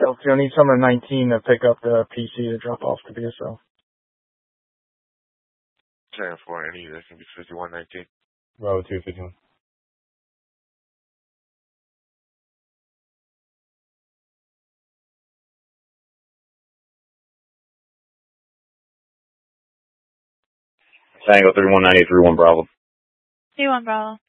You'll need someone 19 to pick up the PC to drop off the BSL. Tango 4, any that's going to be 5119. Bravo 251. Tango 3198, 31 Bravo. 31 Bravo.